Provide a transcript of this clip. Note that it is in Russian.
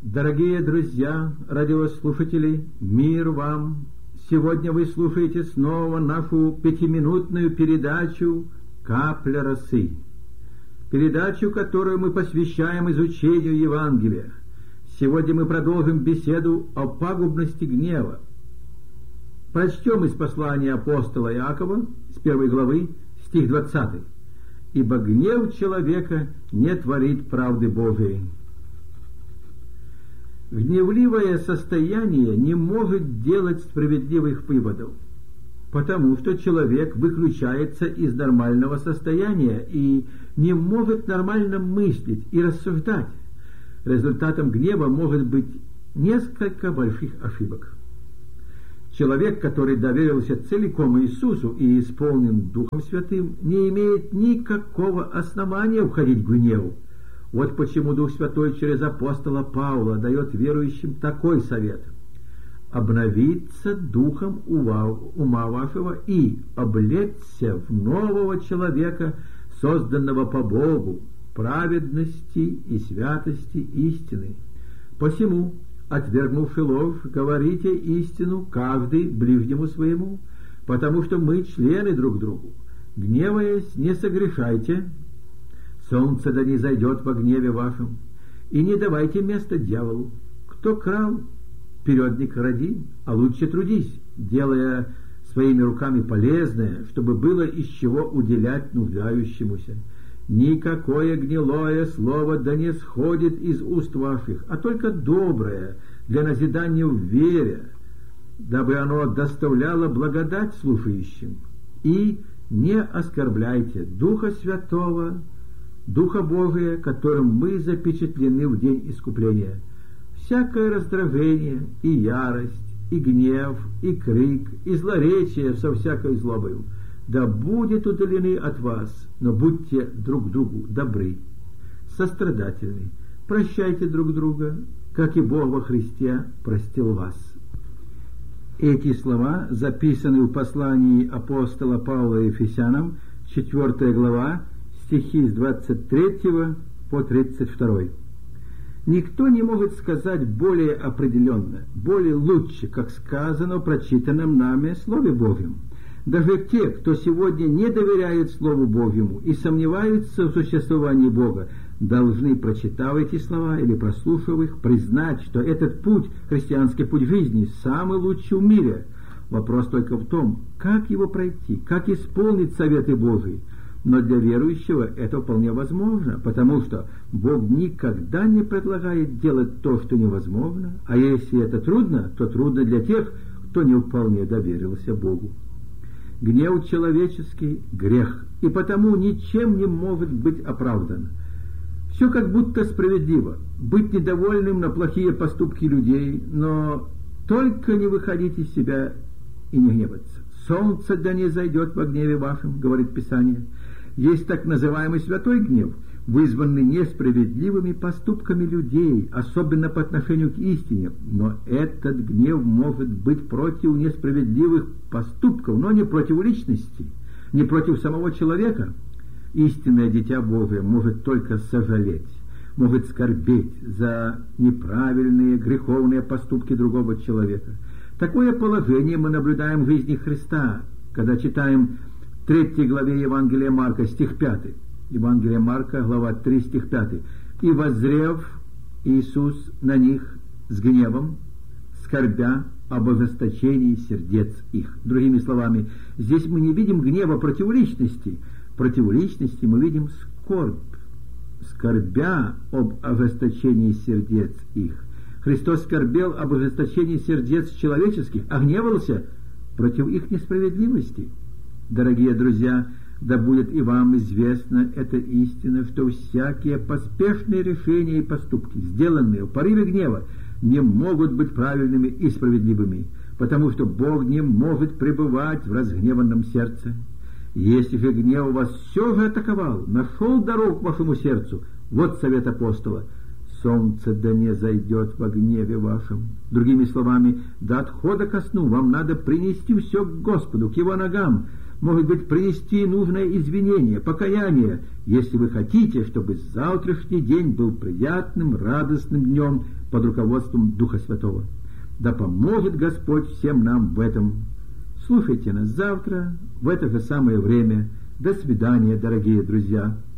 Дорогие друзья, радиослушатели, мир вам! Сегодня вы слушаете снова нашу 5-минутную передачу «Капля росы». Передачу, которую мы посвящаем изучению Евангелия. Сегодня мы продолжим беседу о пагубности гнева. Прочтем из послания апостола Иакова с 1 главы, стих 20. «Ибо гнев человека не творит правды Божией». Гневливое состояние не может делать справедливых выводов, потому что человек выключается из нормального состояния и не может нормально мыслить и рассуждать. Результатом гнева может быть несколько больших ошибок. Человек, который доверился целиком Иисусу и исполнен Духом Святым, не имеет никакого основания уходить в гнев. Вот почему Дух Святой через апостола Павла дает верующим такой совет: обновиться духом ума вашего и облечься в нового человека, созданного по Богу, праведности и святости истины. Посему, отвергнувши ложь, говорите истину каждый ближнему своему, потому что мы члены друг другу. Гневаясь, не согрешайте. Солнце да не зайдет во гневе вашем, и не давайте место дьяволу. Кто крал, вперед не кради, а лучше трудись, делая своими руками полезное, чтобы было из чего уделять нуждающемуся. Никакое гнилое слово да не сходит из уст ваших, а только доброе, для назидания в вере, дабы оно доставляло благодать слушающим. И не оскорбляйте Духа Святого, Духа Божия, которым мы запечатлены в день искупления. Всякое раздражение и ярость, и гнев, и крик, и злоречие со всякой злобою да будет удалены от вас, но будьте друг другу добры, сострадательны, прощайте друг друга, как и Бог во Христе простил вас. Эти слова записаны в послании апостола Павла Ефесянам, 4 глава, стихи с 23 по 32. Никто не может сказать более определенно, более лучше, как сказано в прочитанном нами Слове Божьем. Даже те, кто сегодня не доверяет Слову Божьему и сомневаются в существовании Бога, должны, прочитав эти слова или прослушав их, признать, что этот путь, христианский путь жизни, самый лучший в мире. Вопрос только в том, как его пройти, как исполнить советы Божьи. Но для верующего это вполне возможно, потому что Бог никогда не предлагает делать то, что невозможно, а если это трудно, то трудно для тех, кто не вполне доверился Богу. Гнев человеческий – грех, и потому ничем не может быть оправдан. Все как будто справедливо, быть недовольным на плохие поступки людей, но только не выходить из себя и не гневаться. «Солнце да не зайдет во гневе вашем», говорит Писание. Есть так называемый святой гнев, вызванный несправедливыми поступками людей, особенно по отношению к истине. Но этот гнев может быть против несправедливых поступков, но не против личности, не против самого человека. Истинное дитя Божие может только сожалеть, может скорбеть за неправильные греховные поступки другого человека. Такое положение мы наблюдаем в жизни Христа, когда читаем в 3 главе Евангелия Марка, стих 5. Евангелие Марка, глава 3, стих 5. «И воззрев Иисус на них с гневом, скорбя об ожесточении сердец их». Другими словами, здесь мы не видим гнева против личности. Против личности мы видим скорбь, скорбя об ожесточении сердец их. Христос скорбел об ожесточении сердец человеческих, а гневался против их несправедливости. Дорогие друзья, да будет и вам известна эта истина, что всякие поспешные решения и поступки, сделанные в порыве гнева, не могут быть правильными и справедливыми, потому что Бог не может пребывать в разгневанном сердце. Если же гнев вас все же атаковал, нашел дорогу к вашему сердцу, вот совет апостола: солнце да не зайдет во гневе вашем. Другими словами, до отхода ко сну вам надо принести все к Господу, к Его ногам, может быть, принести нужное извинение, покаяние, если вы хотите, чтобы завтрашний день был приятным, радостным днем под руководством Духа Святого. Да поможет Господь всем нам в этом. Слушайте нас завтра, в это же самое время. До свидания, дорогие друзья.